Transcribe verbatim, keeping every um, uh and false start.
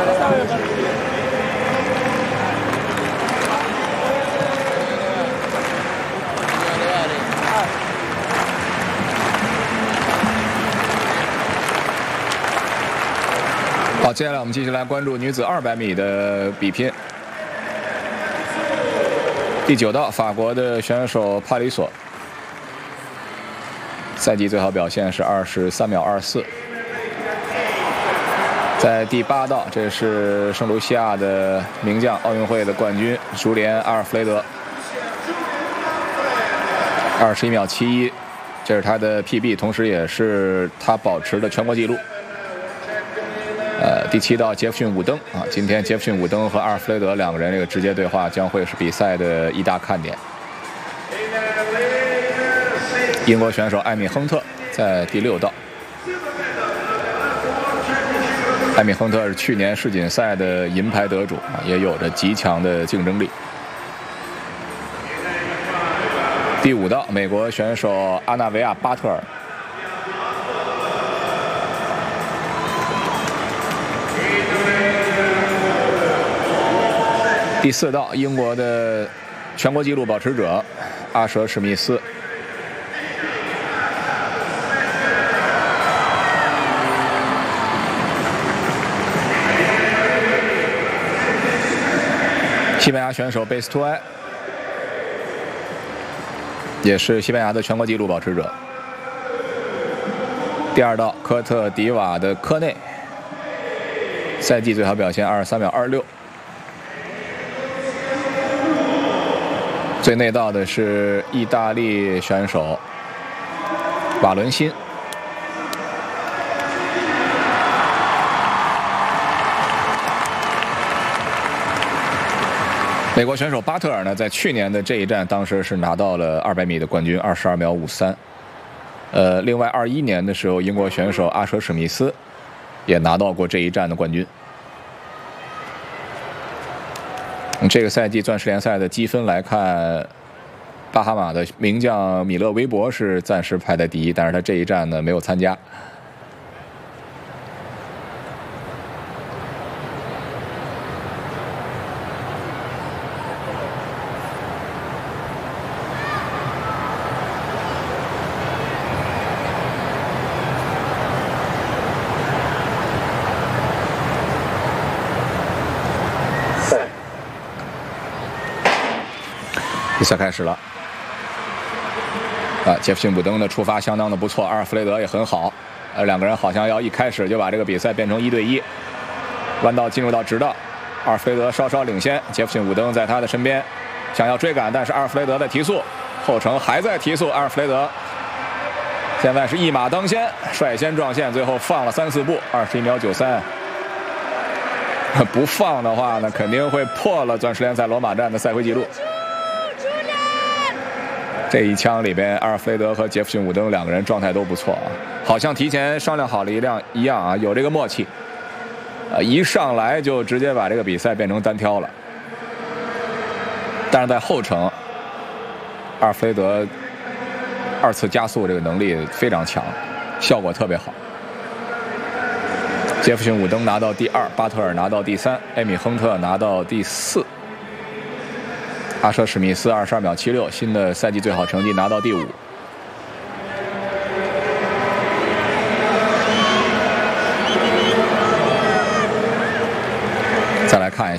好，接下来我们继续来关注女子二百米的比拼。第九道，法国的选手帕里索，赛季最好表现是二十三秒二四。在第八道，这是圣卢西亚的名将，奥运会的冠军舒莲阿尔弗雷德，二十一秒七一，这是他的 P B， 同时也是他保持的全国纪录。呃，第七道杰弗逊·伍登啊，今天杰弗逊·伍登和阿尔弗雷德两个人这个直接对话将会是比赛的一大看点。英国选手艾米·亨特在第六道，艾米·亨特是去年世锦赛的银牌得主啊，也有着极强的竞争力。第五道，美国选手阿纳维亚·巴特尔。第四道，英国的全国纪录保持者阿舍·史密斯。西班牙选手贝斯托埃，也是西班牙的全国纪录保持者。第二道，科特迪瓦的科内，赛季最好表现二十三秒二六。最内道的是意大利选手瓦伦辛。美国选手巴特尔呢，在去年的这一站，当时是拿到了二百米的冠军，二十二秒五三。呃，另外二一年的时候，英国选手阿舍·史密斯也拿到过这一站的冠军。这个赛季钻石联赛的积分来看，巴哈马的名将米勒维伯是暂时排在第一，但是他这一站呢没有参加。比赛开始了，啊，杰弗逊·伍登的出发相当的不错，阿尔弗雷德也很好，呃，两个人好像要一开始就把这个比赛变成一对一。弯道进入到直道，阿尔弗雷德稍稍领先，杰弗逊·伍登在他的身边，想要追赶，但是阿尔弗雷德在提速，后程还在提速，阿尔弗雷德现在是一马当先，率先撞线，最后放了三四步，二十一秒九三。不放的话呢，肯定会破了钻石联赛罗马站的赛会纪录。这一枪里边，阿尔弗雷德和杰弗逊·伍登两个人状态都不错啊，好像提前商量好了一辆一样啊，有这个默契。呃，一上来就直接把这个比赛变成单挑了。但是在后程，阿尔弗雷德二次加速这个能力非常强，效果特别好。杰弗逊·伍登拿到第二，巴特尔拿到第三，艾米·亨特拿到第四。阿舍·史密斯二十二秒七六，新的赛季最好成绩拿到第五。